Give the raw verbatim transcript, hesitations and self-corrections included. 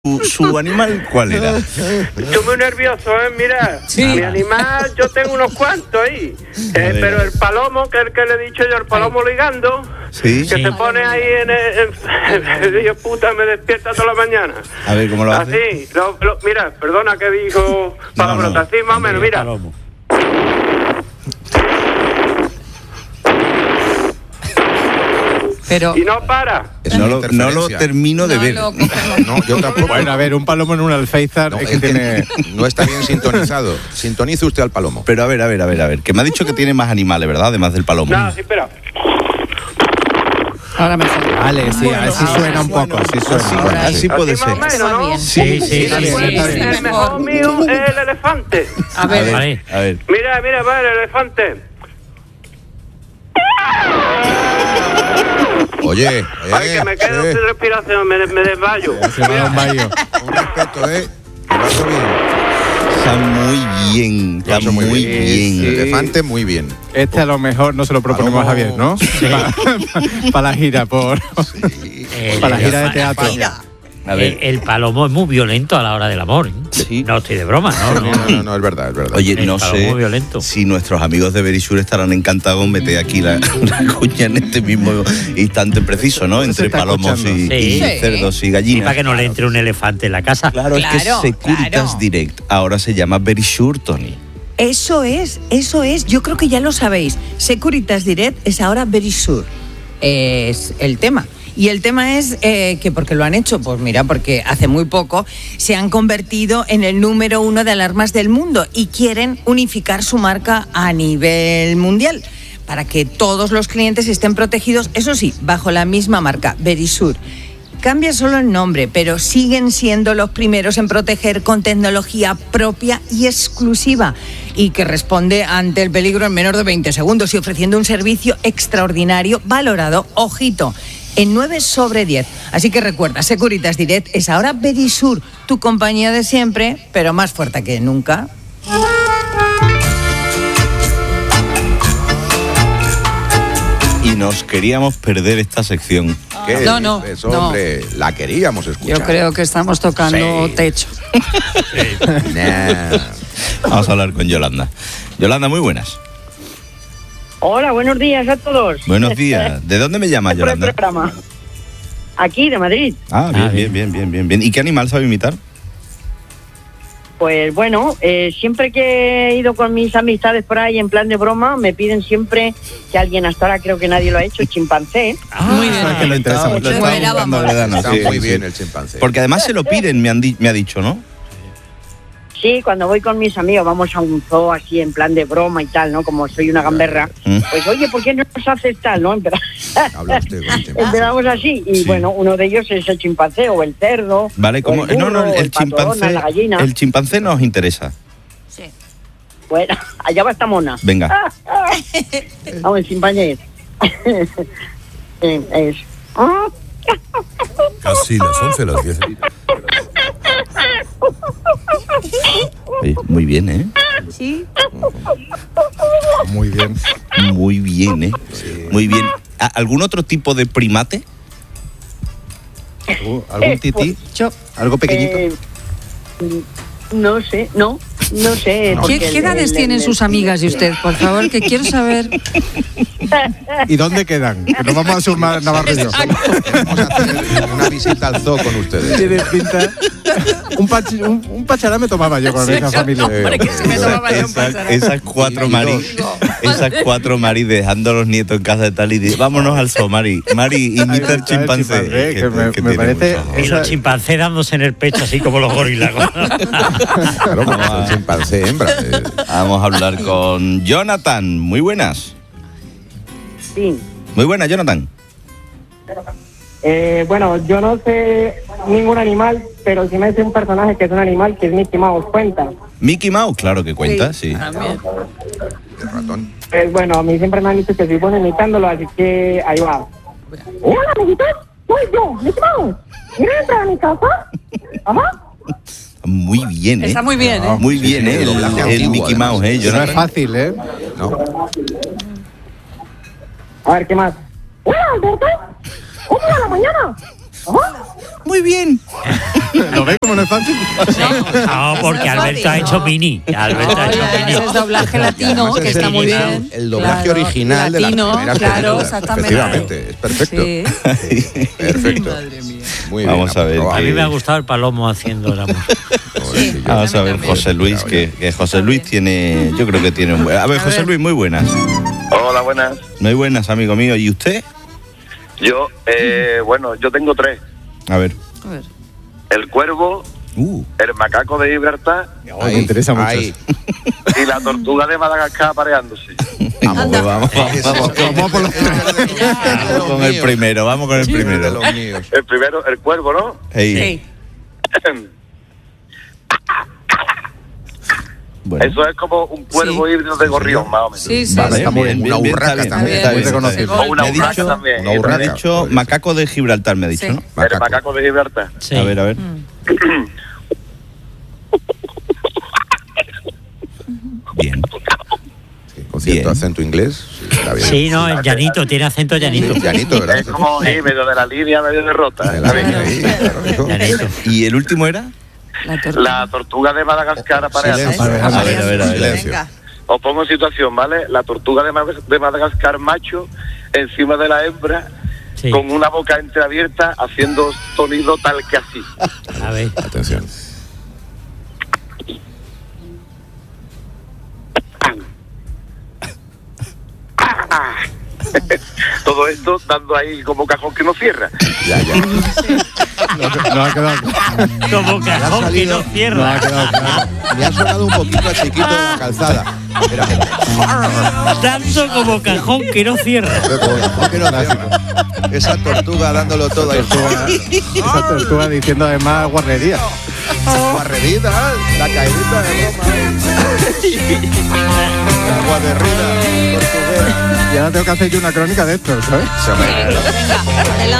¿Su, su animal cuál era? Estoy muy nervioso, ¿eh? Mira, sí. Mi animal, yo tengo unos cuantos ahí. Eh, pero el palomo, que es el que le he dicho yo, el palomo ligando, ¿sí? que Sí. se pone ahí en el... en, Dios puta, me despierta toda la mañana. A ver, ¿cómo lo hace? Así, lo, lo, mira, perdona que dijo palabrota, no, no. Así más o menos, mira. Palomo. Pero, y no para. No lo, no lo termino de no ver. Lo no, yo tampoco. Bueno, a ver, un palomo en un alféizar no, es que tiene... no está bien sintonizado. Sintonice usted al palomo. Pero a ver, a ver, a ver, a ver. Que me ha dicho que tiene más animales, ¿verdad? Además del palomo. No, sí, espera. Ahora mejor. Vale, sí, bueno, así suena un poco, así suena. Así, bueno, así puede así ser. Más o menos, ¿no? Sí, sí, sí. está bien, Pues, está bien. el mejor mío es el elefante. A ver, A ver, vale. a ver. Mira, mira, va el elefante. Oye, oye. Ay, que me quedo eh, sin respiración, me, me desmayo. Se va a un baño. Un respeto, ¿eh? Que lo ha hecho bien. Está muy bien, está Lo ha hecho muy, muy bien. bien. El elefante, muy bien. Este a lo mejor no se lo proponemos a Javier, ¿no? Sí. Para pa la gira, por... Sí. Para la gira de teatro. A ver. El, el palomo es muy violento a la hora del amor, ¿eh? Sí. No estoy de broma, ¿no? No, no, no, no, es verdad, es verdad. Oye, El no palomo sé violento. si nuestros amigos de Verisur estarán encantados en meter aquí la, la cuña en este mismo instante preciso, ¿no? Entre está palomos y, escuchando. y Sí. cerdos y Y gallinas. para que no le entre un elefante en la casa. Claro, es que Claro, Securitas claro. Direct ahora se llama Verisur, Tony. Eso es, eso es. Yo creo que ya lo sabéis. Securitas Direct es ahora Verisur. Es el tema. Y el tema es eh, que, ¿por qué lo han hecho? Pues mira, porque hace muy poco se han convertido en el número uno de alarmas del mundo y quieren unificar su marca a nivel mundial para que todos los clientes estén protegidos, eso sí, bajo la misma marca, Verisur. Cambia solo el nombre, pero siguen siendo los primeros en proteger con tecnología propia y exclusiva y que responde ante el peligro en menos de veinte segundos y ofreciendo un servicio extraordinario valorado, ojito, en nueve sobre diez. Así que recuerda, Securitas Direct es ahora Verisur, tu compañía de siempre, pero más fuerte que nunca. Y nos queríamos perder esta sección. ¿Qué No, no, dices, no. hombre? La queríamos escuchar. yo creo que estamos tocando Sí. techo. Nah. Vamos a hablar con Yolanda. Yolanda, muy buenas. Hola, buenos días a todos. Buenos días. ¿De dónde me llamas, Por el Yolanda? programa. Aquí, de Madrid. Ah, bien, Ah, bien, bien, bien, bien, bien. ¿Y qué animal sabe imitar? Pues bueno, eh, siempre que he ido con mis amistades por ahí en plan de broma, me piden siempre que alguien, hasta ahora creo que nadie lo ha hecho, chimpancé. Muy bien. Eso es que lo interesa Lo mucho. estaba Bueno, buscando vamos. Loredana, Está sí, muy sí. bien el chimpancé. Porque además se lo piden, me, han di- me ha dicho, ¿no? Sí, cuando voy con mis amigos vamos a un zoo así en plan de broma y tal, ¿no? Como soy una gamberra. Mm. Pues oye, ¿por qué no nos haces tal, no? Empezamos, Habla usted con el chimpancé. empezamos así y Sí. bueno, uno de ellos es el chimpancé o el cerdo. Vale, o como el no, no, burro, o el patrona, chimpancé, la gallina. el chimpancé nos interesa. Sí. Bueno, allá va esta mona. Venga. Vamos, el chimpancé. Eh, es. Casi las once, las diez. Oye, muy bien, ¿eh? Sí. Muy bien. Muy bien, ¿eh? Muy bien. ¿A- ¿Algún otro tipo de primate? ¿Algún- ¿Algún tití? Yo, ¿Algo pequeñito? Eh, no sé, no, no sé. ¿Qué, porque qué el- edades el- tienen el- sus amigas y usted? Por favor, que quiero saber. ¿Y dónde quedan? Que nos vamos a sumar Navarro y yo. Vamos a hacer una visita al zoo con ustedes. Tiene pinta... Un, pachi- un, un pachará me tomaba yo con esa familia. Hombre, que se me tomaba yo un Esas, pasará. esas cuatro Y- y Mari, dos. esas cuatro Mari dejando a los nietos en casa de tal y di- vámonos al zoo, Mari. Mari, imita Ahí el está el chimpancé. chimpancé, que me- me tiene parece- mucho- Y Esa- los chimpancés dándose en el pecho así como los gorilas. Claro, como es el chimpancé hembra. eh. Vamos a hablar con Jonathan. Muy buenas. Sí. Muy buenas, Jonathan. Eh, bueno, yo no sé ningún animal, pero sí me sé un personaje que es un animal, que es Mickey Mouse, cuenta. Mickey Mouse, claro que cuenta, sí. También. El ratón. Pues bueno, a mí siempre me han dicho que soy bueno imitándolo, así que ahí va. Hola, amiguitos, soy yo, Mickey Mouse. ¿Quieres entrar a mi casa? Ajá. Muy bien, ¿eh? Está muy bien, ¿eh? Muy bien, ¿eh? El, doblaje el antiguo, Mickey además. Mouse, ¿eh? No Jonathan. es fácil, ¿eh? No. A ver, ¿qué más? Hola, Alberto. ¿Cómo va la mañana? Ajá. Muy bien. Lo ¿Ves cómo no es fácil? No, porque Alberto ha hecho mini. Alberto ha hecho mini. Ese es doblaje latino, Además, que es está el- muy bien. El doblaje Claro, original latino, de las primeras claro, películas. exactamente. Efectivamente, es perfecto. Sí. Perfecto. Muy bien. Vamos a ver, aprobado. A mí que- me ha gustado el palomo haciendo el amor. Pobrecillo. Vamos a ver, José Luis, que, que José Luis tiene, yo creo que tiene un buen... A ver, José Luis, muy buenas. Hola, buenas. Muy buenas, amigo mío. ¿Y usted? Yo, eh, bueno, yo tengo tres. A ver. A ver. El cuervo, Uh, el macaco de Gibraltar Me interesa mucho. ahí. y la tortuga de Madagascar apareándose. vamos, pues vamos, vamos, vamos, Vamos por los tres. vamos con el primero, vamos con el De primero. los míos. El primero, el cuervo, ¿no? Ey, Sí. bueno. Eso es como un cuervo Sí. híbrido de gorrión, más o menos. Sí, sí. Vale, sí. está muy bien, bien. Una bien, urraca está bien, también, está muy bien, reconocido. está bien. O una Me ha urraca dicho, también. una me ha urraca. dicho macaco de Gibraltar, me ha dicho, Sí. ¿no? El Macaco. macaco de Gibraltar. Sí. A ver, a ver. Bien. Sí, con cierto Bien. acento inglés. Sí, está bien. Sí, no, el llanito, tiene acento llanito. Llanito, ¿verdad? Es como sí, medio de la línea, medio de rota. De la línea ahí, claro, eso. Llanito. ¿Y el último era? La tortuga. La tortuga de Madagascar apareándose. Silencio. A ver, a ver, a ver. Silencio. Venga. Os pongo en situación, ¿vale? La tortuga de, Mad- de Madagascar macho encima de la hembra Sí. con una boca entreabierta haciendo sonido tal que así. A ver. Atención. Todo esto dando ahí como cajón que no cierra. Ya, ya. No, no ha quedado claro. Como cajón que salido- no No ha cierra. quedado claro. Me ha sonado un poquito a chiquito de la calzada. Era gente. Tanto como cajón que no cierra. ¿Por qué no cierra? Esa tortuga dándolo todo ahí. Esa tortuga diciendo además guarrería. Barredita, la caidita de Roma. La guarderrida portuguesa. Y ahora tengo que hacer yo una crónica de esto, ¿sabes? Se me- Venga, adelante.